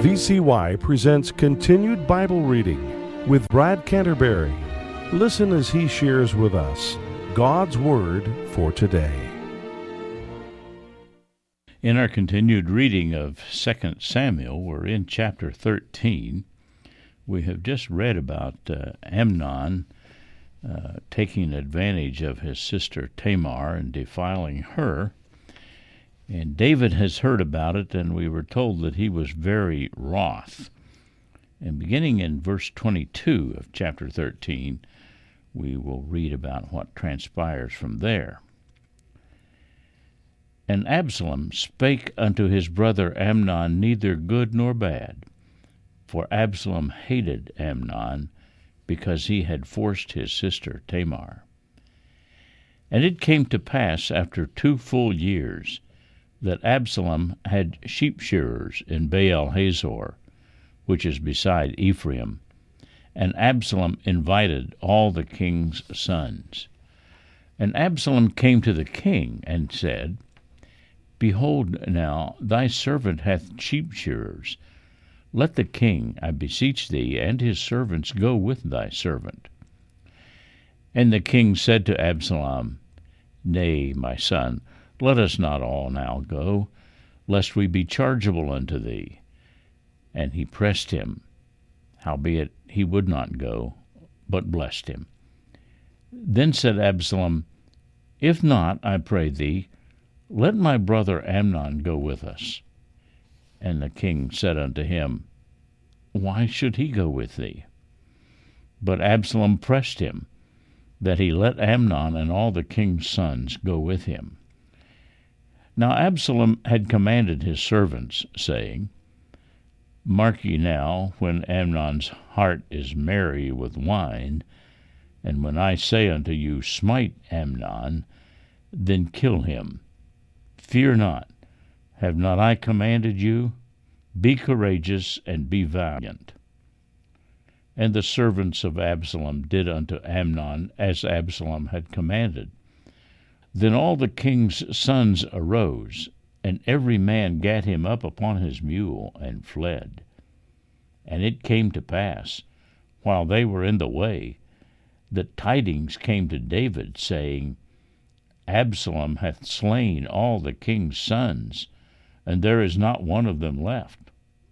VCY presents Continued Bible Reading with Brad Canterbury. Listen as he shares with us God's Word for today. In our continued reading of 2 Samuel, we're in chapter 13. We have just read about Amnon taking advantage of his sister Tamar and defiling her. And David has heard about it, and we were told that he was very wroth. And beginning in verse 22 of chapter 13, we will read about what transpires from there. And Absalom spake unto his brother Amnon neither good nor bad, for Absalom hated Amnon, because he had forced his sister Tamar. And it came to pass after 2 full years, that Absalom had sheep shearers in Baal Hazor, which is beside Ephraim, and Absalom invited all the king's sons. And Absalom came to the king and said, Behold now, thy servant hath sheep shearers. Let the king, I beseech thee, and his servants go with thy servant. And the king said to Absalom, Nay, my son, let us not all now go, lest we be chargeable unto thee. And he pressed him, howbeit he would not go, but blessed him. Then said Absalom, If not, I pray thee, let my brother Amnon go with us. And the king said unto him, Why should he go with thee? But Absalom pressed him, that he let Amnon and all the king's sons go with him. Now Absalom had commanded his servants, saying, Mark ye now, when Amnon's heart is merry with wine, and when I say unto you, Smite Amnon, then kill him. Fear not, have not I commanded you? Be courageous and be valiant. And the servants of Absalom did unto Amnon as Absalom had commanded. Then all the king's sons arose, and every man gat him up upon his mule, and fled. And it came to pass, while they were in the way, that tidings came to David, saying, Absalom hath slain all the king's sons, and there is not one of them left.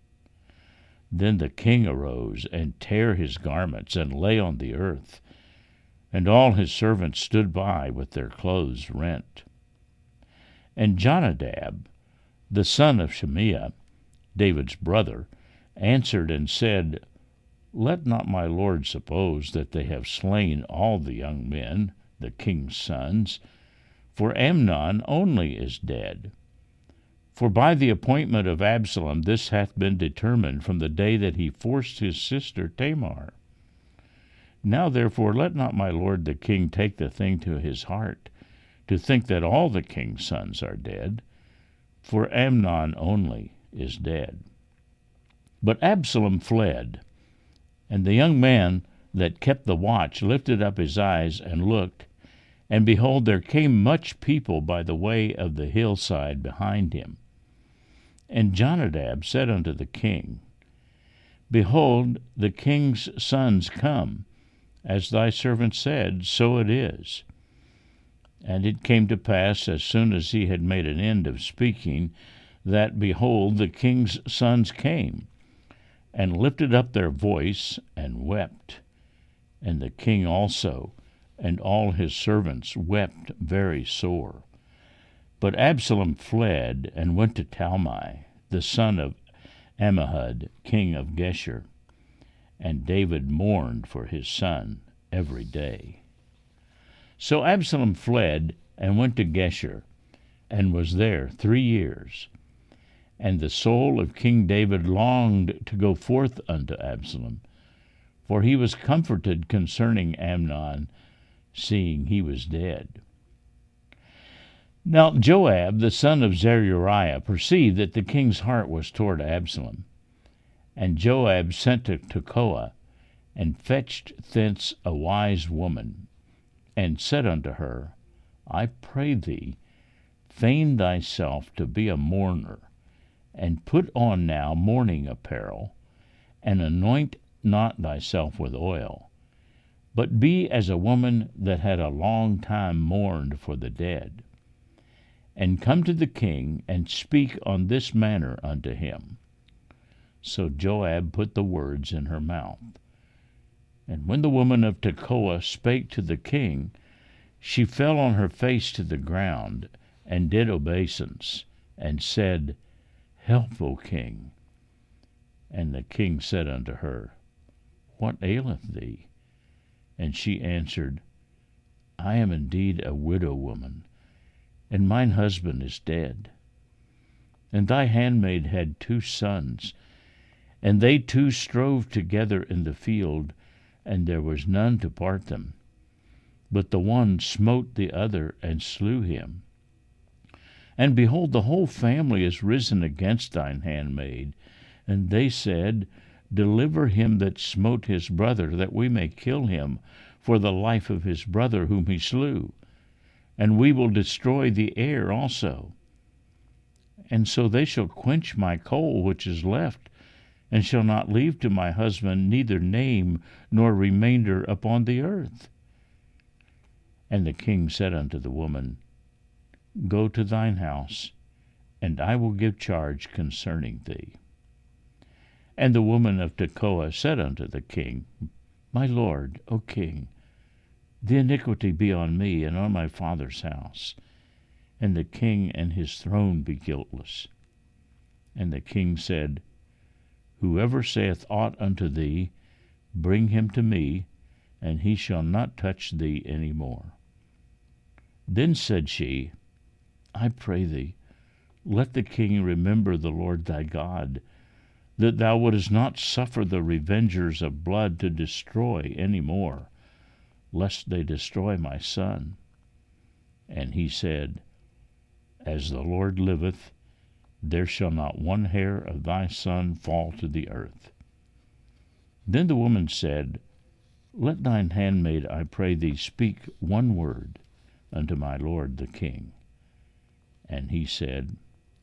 Then the king arose, and tare his garments, and lay on the earth. And all his servants stood by with their clothes rent. And Jonadab, the son of Shimea, David's brother, answered and said, Let not my lord suppose that they have slain all the young men, the king's sons, for Amnon only is dead. For by the appointment of Absalom this hath been determined from the day that he forced his sister Tamar. Now therefore let not my lord the king take the thing to his heart, to think that all the king's sons are dead, for Amnon only is dead. But Absalom fled, and the young man that kept the watch lifted up his eyes and looked, and behold, there came much people by the way of the hillside behind him. And Jonadab said unto the king, Behold, the king's sons come, as thy servant said, so it is. And it came to pass, as soon as he had made an end of speaking, that, behold, the king's sons came, and lifted up their voice, and wept. And the king also, and all his servants, wept very sore. But Absalom fled, and went to Talmai, the son of Ammihud, king of Geshur. And David mourned for his son every day. So Absalom fled, and went to Geshur, and was there 3 years. And the soul of King David longed to go forth unto Absalom, for he was comforted concerning Amnon, seeing he was dead. Now Joab, the son of Zeruiah, perceived that the king's heart was toward Absalom. And Joab sent to Tekoa, and fetched thence a wise woman, and said unto her, I pray thee, feign thyself to be a mourner, And put on now mourning apparel, and anoint not thyself with oil, but be as a woman that had a long time mourned for the dead. And come to the king, and speak on this manner unto him. So Joab put the words in her mouth. And when the woman of Tekoa spake to the king, she fell on her face to the ground, and did obeisance, and said, Help, O king. And the king said unto her, What aileth thee? And she answered, I am indeed a widow woman, and mine husband is dead. And thy handmaid had 2 sons, and they 2 strove together in the field, and there was none to part them. But the one smote the other, and slew him. And behold, the whole family is risen against thine handmaid. And they said, Deliver him that smote his brother, that we may kill him for the life of his brother whom he slew. And we will destroy the heir also. And so they shall quench my coal which is left, and shall not leave to my husband neither name nor remainder upon the earth. And the king said unto the woman, Go to thine house, and I will give charge concerning thee. And the woman of Tekoa said unto the king, My lord, O king, the iniquity be on me and on my father's house, and the king and his throne be guiltless. And the king said, Whoever saith aught unto thee, bring him to me, and he shall not touch thee any more. Then said she, I pray thee, let the king remember the Lord thy God, that thou wouldest not suffer the revengers of blood to destroy any more, lest they destroy my son. And he said, As the Lord liveth, there shall not one hair of thy son fall to the earth. Then the woman said, Let thine handmaid, I pray thee, speak one word unto my lord the king. And he said,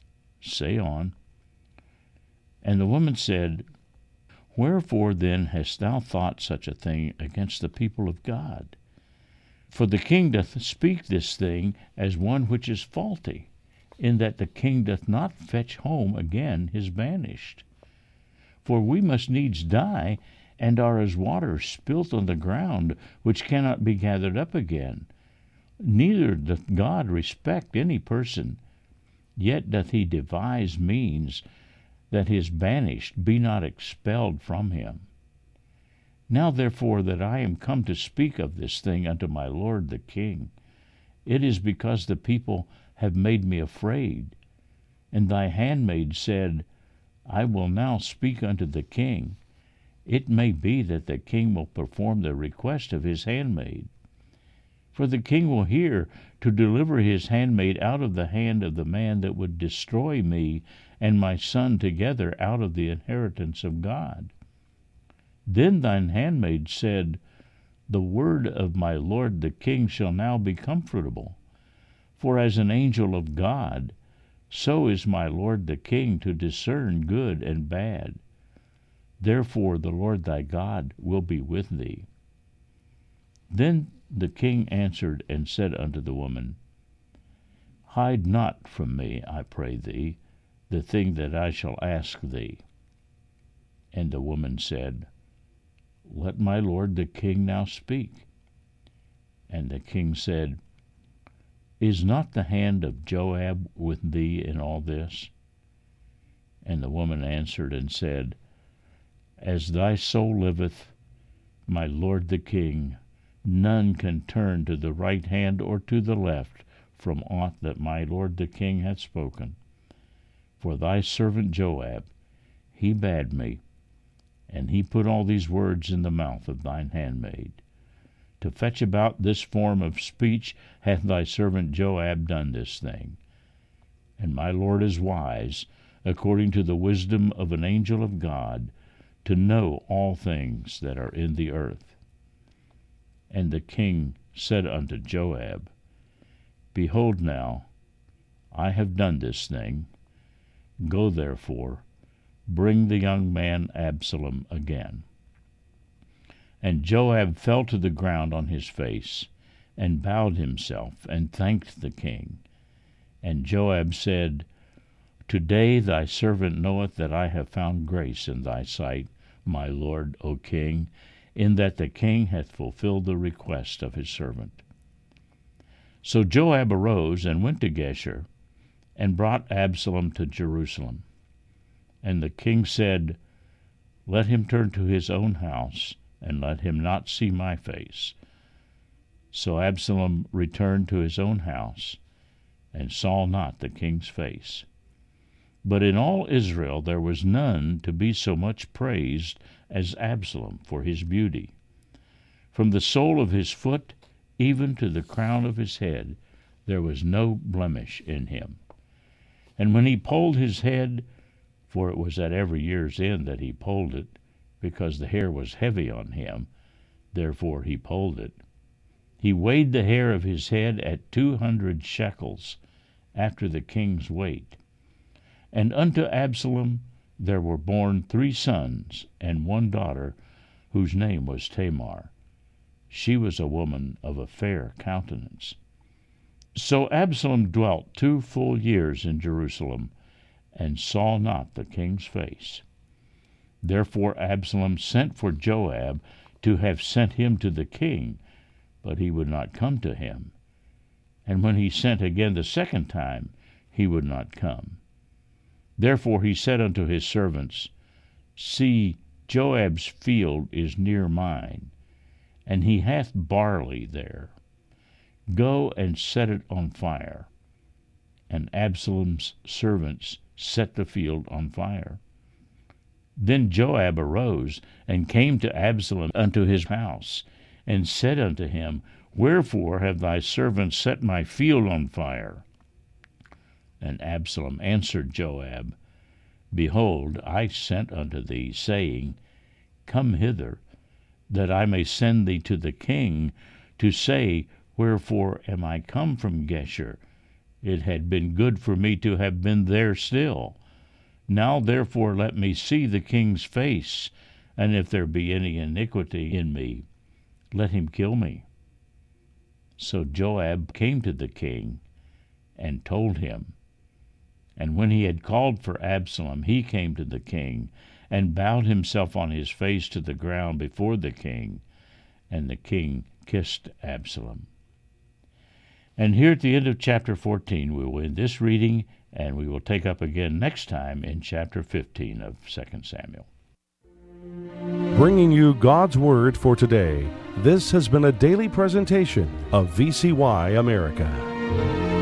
Say on. And the woman said, Wherefore then hast thou thought such a thing against the people of God? For the king doth speak this thing as one which is faulty, in that the king doth not fetch home again his banished. For we must needs die, and are as water spilt on the ground, which cannot be gathered up again. Neither doth God respect any person, yet doth he devise means that his banished be not expelled from him. Now therefore that I am come to speak of this thing unto my lord the king, it is because the people have made me afraid. And thy handmaid said, I will now speak unto the king. It may be that the king will perform the request of his handmaid. For the king will hear to deliver his handmaid out of the hand of the man that would destroy me and my son together out of the inheritance of God. Then thine handmaid said, The word of my lord the king shall now be comfortable. For as an angel of God, so is my lord the king to discern good and bad. Therefore the Lord thy God will be with thee. Then the king answered and said unto the woman, Hide not from me, I pray thee, the thing that I shall ask thee. And the woman said, Let my lord the king now speak. And the king said, Is not the hand of Joab with thee in all this? And the woman answered and said, As thy soul liveth, my lord the king, none can turn to the right hand or to the left from aught that my lord the king hath spoken. For thy servant Joab, he bade me, and he put all these words in the mouth of thine handmaid. To fetch about this form of speech hath thy servant Joab done this thing. And my lord is wise, according to the wisdom of an angel of God, to know all things that are in the earth. And the king said unto Joab, Behold now, I have done this thing. Go, therefore, bring the young man Absalom again." And Joab fell to the ground on his face, and bowed himself, and thanked the king. And Joab said, "Today thy servant knoweth that I have found grace in thy sight, my lord, O king, in that the king hath fulfilled the request of his servant." So Joab arose and went to Geshur, and brought Absalom to Jerusalem. And the king said, "Let him turn to his own house, and let him not see my face." So Absalom returned to his own house, and saw not the king's face. But in all Israel there was none to be so much praised as Absalom for his beauty. From the sole of his foot even to the crown of his head there was no blemish in him. And when he polled his head, for it was at every year's end that he polled it, because the hair was heavy on him, therefore he polled it, he weighed the hair of his head at 200 shekels, after the king's weight. And unto Absalom there were born 3 sons and 1 daughter, whose name was Tamar. She was a woman of a fair countenance. So Absalom dwelt 2 full years in Jerusalem, and saw not the king's face. Therefore Absalom sent for Joab to have sent him to the king, but he would not come to him. And when he sent again the second time, he would not come. Therefore he said unto his servants, "See, Joab's field is near mine, and he hath barley there. Go and set it on fire." And Absalom's servants set the field on fire. Then Joab arose, and came to Absalom unto his house, and said unto him, "Wherefore have thy servants set my field on fire?" And Absalom answered Joab, "Behold, I sent unto thee, saying, Come hither, that I may send thee to the king, to say, Wherefore am I come from Geshur? It had been good for me to have been there still. Now therefore let me see the king's face, and if there be any iniquity in me, let him kill me." So Joab came to the king, and told him. And when he had called for Absalom, he came to the king, and bowed himself on his face to the ground before the king, and the king kissed Absalom. And here at the end of chapter 14 we will end this reading, and we will take up again next time in chapter 15 of 2 Samuel. Bringing you God's Word for today, this has been a daily presentation of VCY America.